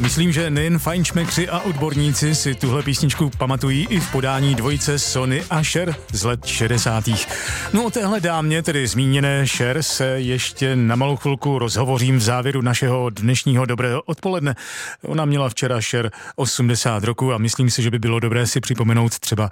Myslím, že nejen fajnšmekři a odborníci si tuhle písničku pamatují i v podání dvojice Sonny a Cher z let 60. No o téhle dámě, tedy zmíněné Cher, se ještě na malou chvilku rozhovořím v závěru našeho dnešního dobrého odpoledne. Ona měla včera Cher 80 roku a myslím si, že by bylo dobré si připomenout třeba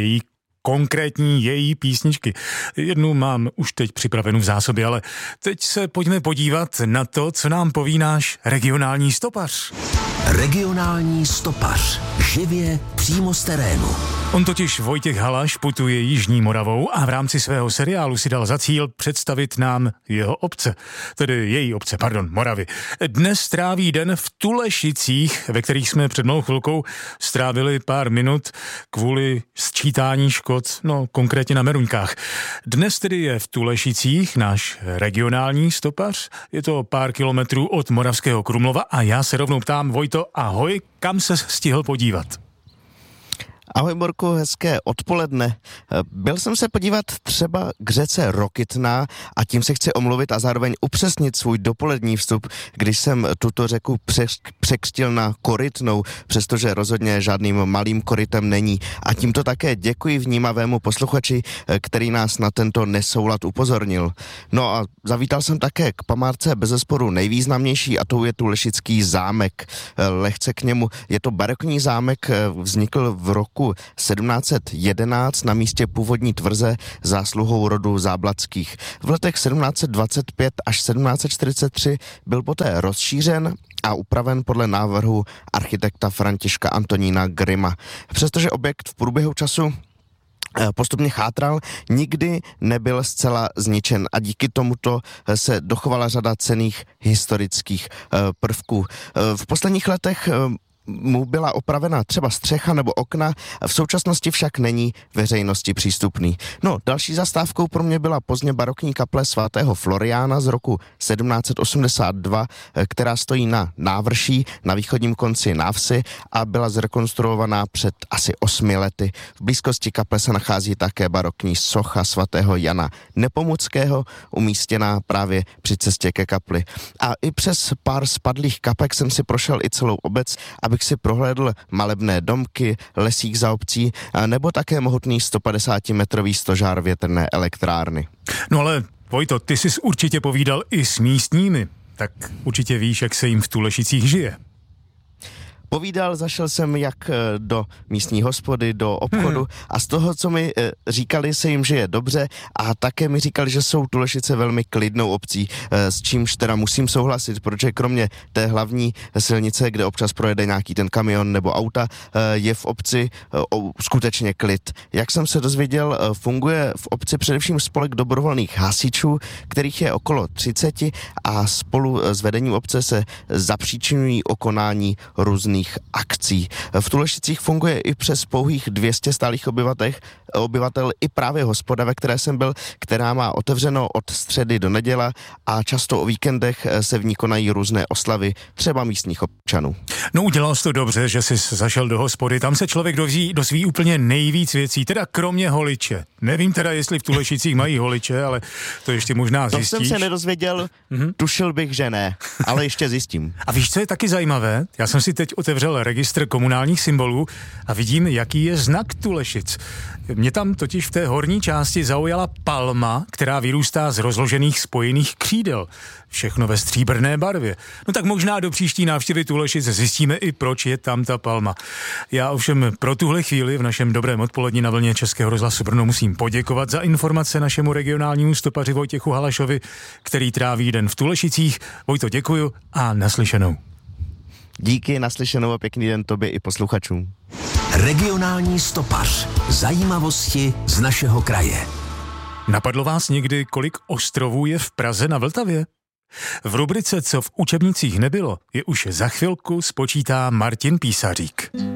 její písničky. Jednu mám už teď připravenou v zásobě, ale teď se pojďme podívat na to, co nám poví náš regionální stopař. Regionální stopař. Živě přímo z terénu. On totiž Vojtěch Halaš putuje Jižní Moravou a v rámci svého seriálu si dal za cíl představit nám jeho obce, tedy její obce, Moravy. Dnes tráví den v Tulešicích, ve kterých jsme před malou chvilkou strávili pár minut kvůli sčítání škod, konkrétně na Meruňkách. Dnes tedy je v Tulešicích náš regionální stopař, je to pár kilometrů od Moravského Krumlova a já se rovnou ptám, Vojto, ahoj, kam se stihl podívat? Ahoj Borku, hezké odpoledne. Byl jsem se podívat třeba k řece Rokytná a tím se chci omluvit a zároveň upřesnit svůj dopolední vstup, když jsem tuto řeku překřtil na Korytnou, přestože rozhodně žádným malým korytem není. A tímto také děkuji vnímavému posluchači, který nás na tento nesoulad upozornil. No a zavítal jsem také k památce bezesporu nejvýznamnější a tou je Tulešický zámek. Lehce k němu, je to barokní zámek, vznikl v roku 1711 na místě původní tvrze zásluhou rodu Záblatských. V letech 1725 až 1743 byl poté rozšířen a upraven podle návrhu architekta Františka Antonína Grima. Přestože objekt v průběhu času postupně chátral, nikdy nebyl zcela zničen a díky tomuto se dochovala řada cenných historických prvků. V posledních letech mu byla opravena třeba střecha nebo okna, v současnosti však není veřejnosti přístupný. Další zastávkou pro mě byla pozdně barokní kaple svatého Floriána z roku 1782, která stojí na návrší na východním konci návsi a byla zrekonstruovaná před asi 8 lety. V blízkosti kaple se nachází také barokní socha svatého Jana Nepomuckého, umístěná právě při cestě ke kapli. A i přes pár spadlých kapek jsem si prošel i celou obec, abych si prohlédl malebné domky, lesík za obcí, nebo také mohutný 150-metrový stožár větrné elektrárny. No ale Vojto, ty jsi určitě povídal i s místními, tak určitě víš, jak se jim v Tulešicích žije. Povídal, zašel jsem jak do místní hospody, do obchodu a z toho, co mi říkali, se jim žije dobře a také mi říkali, že jsou Tulešice velmi klidnou obcí, s čímž teda musím souhlasit, protože kromě té hlavní silnice, kde občas projede nějaký ten kamion nebo auta, je v obci skutečně klid. Jak jsem se dozvěděl, funguje v obci především spolek dobrovolných hasičů, kterých je okolo 30 a spolu s vedením obce se zapříčinují o konání různých akcí. V Tulešicích funguje i přes pouhých 200 stálých obyvatel i právě hospoda, ve které jsem byl, která má otevřeno od středy do neděle a často o víkendech se v ní konají různé oslavy, třeba místních občanů. No udělal jsi to dobře, že jsi zašel do hospody, tam se člověk dozví úplně nejvíc věcí, teda kromě holiče. Nevím teda, jestli v Tulešicích mají holiče, ale to ještě možná zjistíš. To jsem se nedozvěděl, tušil bych, že ne, ale ještě zjistím. A víš, co je taky zajímavé? Já jsem si teď otevřel registr komunálních symbolů a vidím, jaký je znak Tulešic. Mě tam totiž v té horní části zaujala palma, která vyrůstá z rozložených spojených křídel. Všechno ve stříbrné barvě. No tak možná do příští návštěvy Tulešic zjistíme i, proč je tam ta palma. Já ovšem pro tuhle chvíli v našem dobrém odpoledni na vlně Českého rozhlasu Brno musím poděkovat za informace našemu regionálnímu stopaři Vojtěchu Halašovi, který tráví den v Tulešicích. Vojto, děkuju a naslyšenou. Díky, naslyšenou a pěkný den tobě i posluchačům. Regionální stopař. Zajímavosti z našeho kraje. Napadlo vás někdy, kolik ostrovů je v Praze na Vltavě? V rubrice Co v učebnicích nebylo je už za chvilku spočítá Martin Písařík.